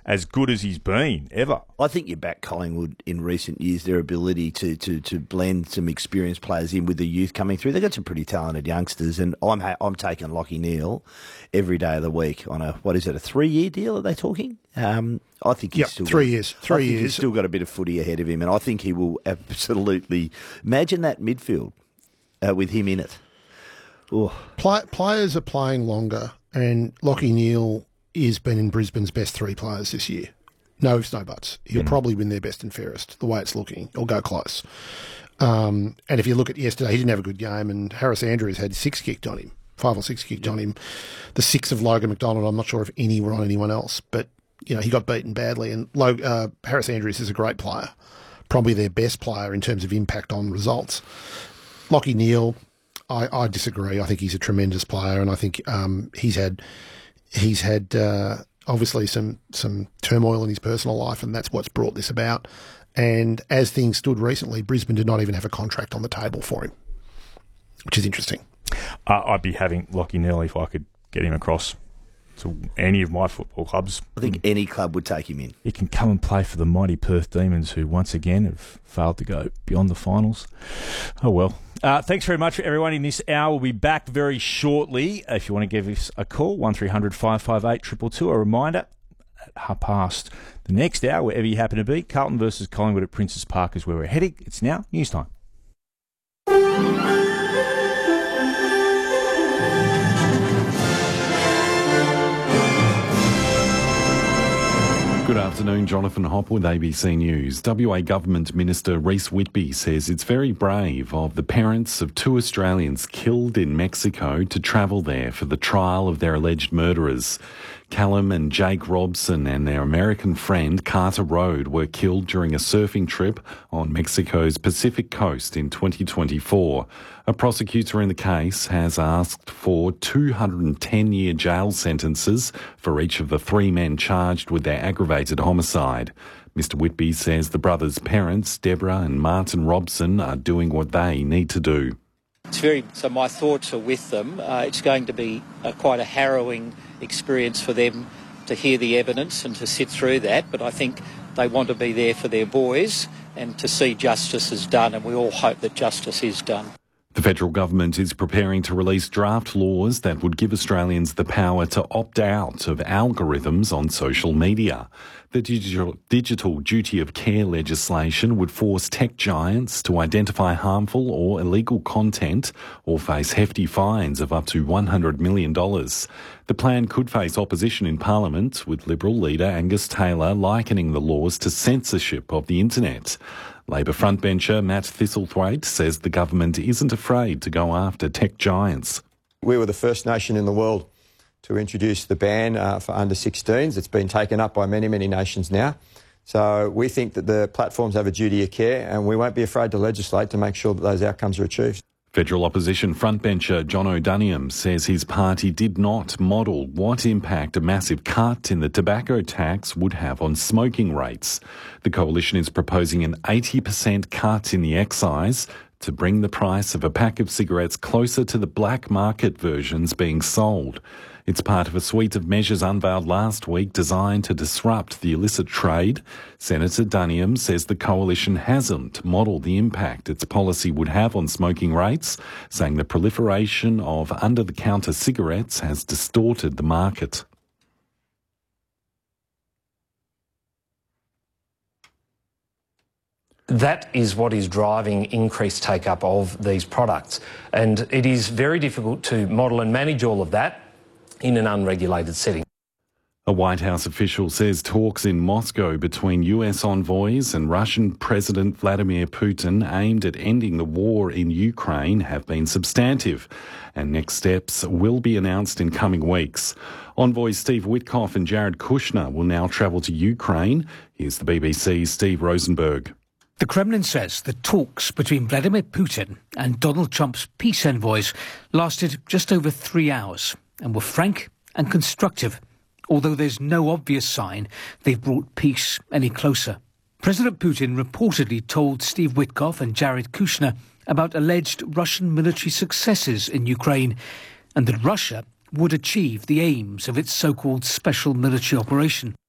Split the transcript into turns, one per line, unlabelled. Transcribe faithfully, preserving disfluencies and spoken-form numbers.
as good as he's been ever.
I think you back Collingwood in recent years, their ability to, to, to blend some experienced players in with the youth coming through. They've got some pretty talented youngsters, and I'm ha- I'm taking Lachie Neale every day of the week on a, what is it, a three-year deal, are they talking? Um, I think he's
yep,
still
three
got,
years. Three
I think
years.
He's still got a bit of footy ahead of him, and I think he will absolutely imagine that midfield uh, with him in it. Oh.
Play, players are playing longer, and Lachie Neale has been in Brisbane's best three players this year. No ifs, no buts. He'll mm. probably win their best and fairest, the way it's looking, or go close. Um, and if you look at yesterday, he didn't have a good game, and Harris Andrews had six kicked on him, five or six kicked yep. on him. The six of Logan McDonald, I'm not sure if any were on anyone else, but you know he got beaten badly. And Log- uh, Harris Andrews is a great player, probably their best player in terms of impact on results. Lachie Neale, I, I disagree. I think he's a tremendous player, and I think um, he's had he's had uh, obviously some some turmoil in his personal life, and that's what's brought this about. And as things stood recently, Brisbane did not even have a contract on the table for him, which is interesting.
Uh, I'd be having Lachie Neale if I could get him across to any of my football clubs.
I think any club would take him in.
He can come and play for the mighty Perth Demons, who once again have failed to go beyond the finals. Oh well. Uh, thanks very much, everyone. In this hour, we'll be back very shortly. If you want to give us a call, one three hundred five five eight two two two. A reminder, at half past the next hour, wherever you happen to be, Carlton versus Collingwood at Princes Park is where we're heading. It's now news time.
Good afternoon, Jonathan Hopp with A B C News. W A Government Minister Reece Whitby says it's very brave of the parents of two Australians killed in Mexico to travel there for the trial of their alleged murderers. Callum and Jake Robson and their American friend Carter Road were killed during a surfing trip on Mexico's Pacific coast in twenty twenty-four. A prosecutor in the case has asked for two hundred ten year jail sentences for each of the three men charged with their aggravated homicide. Mister Whitby says the brothers' parents, Deborah and Martin Robson, are doing what they need to do.
It's very, so my thoughts are with them. Uh, it's going to be uh, quite a harrowing experience for them to hear the evidence and to sit through that, but I think they want to be there for their boys and to see justice is done, and we all hope that justice is done.
The federal government is preparing to release draft laws that would give Australians the power to opt out of algorithms on social media. The digital, digital duty of care legislation would force tech giants to identify harmful or illegal content or face hefty fines of up to one hundred million dollars. The plan could face opposition in Parliament, with Liberal leader Angus Taylor likening the laws to censorship of the internet. Labor frontbencher Matt Thistlethwaite says the government isn't afraid to go after tech giants.
We were the first nation in the world to introduce the ban uh, for under sixteens. It's been taken up by many, many nations now. So we think that the platforms have a duty of care, and we won't be afraid to legislate to make sure that those outcomes are achieved.
Federal opposition frontbencher John O'Duniam says his party did not model what impact a massive cut in the tobacco tax would have on smoking rates. The coalition is proposing an eighty percent cut in the excise to bring the price of a pack of cigarettes closer to the black market versions being sold. It's part of a suite of measures unveiled last week designed to disrupt the illicit trade. Senator Duniam says the coalition hasn't modelled the impact its policy would have on smoking rates, saying the proliferation of under-the-counter cigarettes has distorted the market.
That is what is driving increased take-up of these products. And it is very difficult to model and manage all of that in an unregulated setting.
A White House official says talks in Moscow between U S envoys and Russian President Vladimir Putin aimed at ending the war in Ukraine have been substantive, and next steps will be announced in coming weeks. Envoys Steve Witkoff and Jared Kushner will now travel to Ukraine. Here's the B B C's Steve Rosenberg.
The Kremlin says the talks between Vladimir Putin and Donald Trump's peace envoys lasted just over three hours and were frank and constructive, although there's no obvious sign they've brought peace any closer. President Putin reportedly told Steve Witkoff and Jared Kushner about alleged Russian military successes in Ukraine and that Russia would achieve the aims of its so-called special military operation.